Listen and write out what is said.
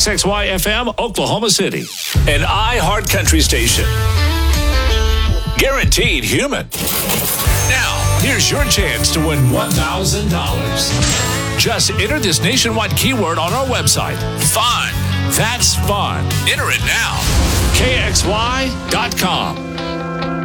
KXXY FM, Oklahoma City. An iHeart Country station. Guaranteed human. Now, here's your chance to win $1,000. Just enter this nationwide keyword on our website. Fun. That's fun. Enter it now. KXY.com.